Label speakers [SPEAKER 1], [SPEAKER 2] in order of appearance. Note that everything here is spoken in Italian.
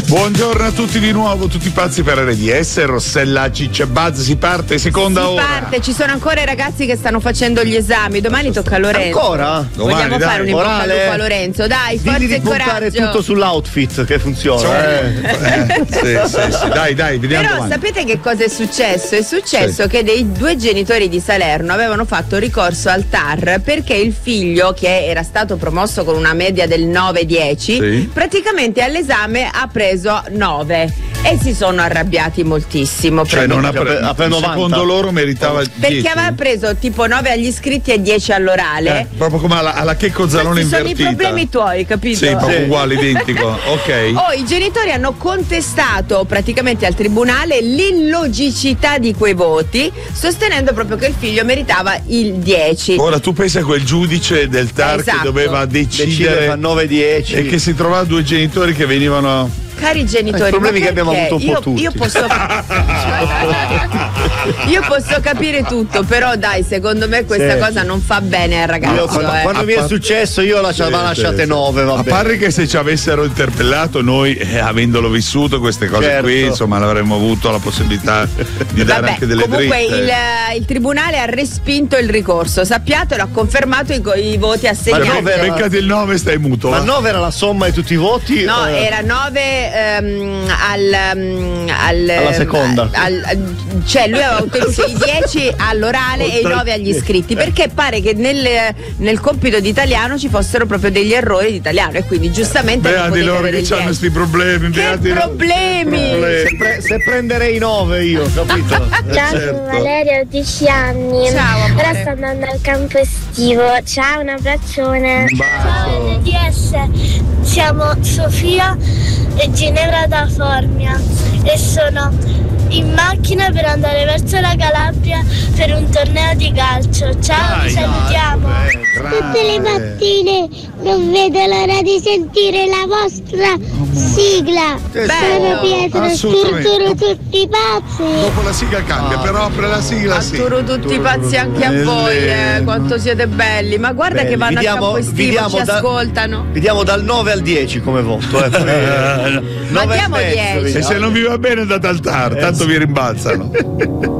[SPEAKER 1] Buongiorno a tutti di nuovo, tutti pazzi per RDS, Rossella, Ciccia, Buzz, si parte, seconda ora.
[SPEAKER 2] Si parte, ci sono ancora i ragazzi che stanno facendo gli esami, domani tocca a Lorenzo.
[SPEAKER 3] Ancora?
[SPEAKER 2] Vogliamo fare un in bocca al lupo a Lorenzo, dai, forza
[SPEAKER 3] Digli
[SPEAKER 2] e
[SPEAKER 3] di puntare
[SPEAKER 2] coraggio.
[SPEAKER 3] tutto sull'outfit che funziona.
[SPEAKER 1] Sì. Dai, vediamo.
[SPEAKER 2] Però
[SPEAKER 1] domani.
[SPEAKER 2] sapete che cosa è successo? È successo che dei due genitori di Salerno avevano fatto ricorso al TAR perché il figlio, che era stato promosso con una media del 9-10, praticamente all'esame ha preso 9 e si sono arrabbiati moltissimo.
[SPEAKER 1] Cioè non secondo loro meritava il 10.
[SPEAKER 2] Perché aveva preso tipo 9 agli iscritti e 10 all'orale.
[SPEAKER 1] Proprio come alla Checco Zalone invertita.
[SPEAKER 2] Sono i problemi tuoi, capito?
[SPEAKER 1] Sì, proprio uguale, identico. Ok.
[SPEAKER 2] I genitori hanno contestato praticamente al tribunale l'illogicità di quei voti, sostenendo proprio che il figlio meritava il 10.
[SPEAKER 1] Ora tu pensa a quel giudice del TAR che doveva decidere
[SPEAKER 3] 9-10
[SPEAKER 1] e che si trovava due genitori che venivano.
[SPEAKER 2] Cari genitori,
[SPEAKER 3] i problemi che abbiamo avuto un po' tutti.
[SPEAKER 2] Io posso capire tutto, però dai, secondo me questa cosa non fa bene al ragazzo.
[SPEAKER 3] Quando mi è successo io lasciate 9, va bene.
[SPEAKER 1] A parte che se ci avessero interpellato noi, avendolo vissuto queste cose qui, insomma, l'avremmo avuto la possibilità di dare anche delle
[SPEAKER 2] comunque
[SPEAKER 1] dritte.
[SPEAKER 2] il tribunale ha respinto il ricorso, sappiatelo, ha confermato i voti assegnati.
[SPEAKER 1] Beccati il 9, stai muto.
[SPEAKER 3] Ma 9 era la somma di tutti i voti?
[SPEAKER 2] No, era 9 alla
[SPEAKER 3] seconda.
[SPEAKER 2] Cioè lui aveva ottenuto i 10 all'orale e i 9 agli iscritti, perché pare che nel compito di italiano ci fossero proprio degli errori di italiano e quindi giustamente
[SPEAKER 1] beati loro che hanno questi problemi.
[SPEAKER 2] Che problemi?
[SPEAKER 3] Se prenderei 9 io, capito?
[SPEAKER 4] Ciao, sono Valeria, ho 10 anni.
[SPEAKER 2] Ciao, amore.
[SPEAKER 4] Ora sto andando al campo estivo. Ciao, un abbraccione.
[SPEAKER 3] Ciao
[SPEAKER 4] RDS, siamo Sofia e Ginevra da Formia e sono in macchina per andare verso la Calabria per un torneo di calcio. Ciao, vi salutiamo. Tutte le mattine non vedo l'ora di sentire la vostra sigla. Sono Pietro, Turturo tutti pazzi.
[SPEAKER 1] Dopo la sigla cambia, però apre la sigla sì.
[SPEAKER 2] Turturo tutti pazzi anche a voi, quanto siete belli. Ma guarda che vanno al campo estivo, ci ascoltano.
[SPEAKER 3] Vediamo dal 9 al 10 come voto.
[SPEAKER 2] Ma diamo 10.
[SPEAKER 1] E se non vi va bene andate al TAR, tanto vi rimbalzano.